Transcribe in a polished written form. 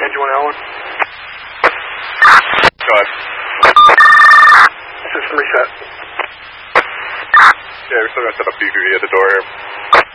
Engine 1 L1. Go ahead. System reset. Yeah, we're still going to set up BQE at the door here.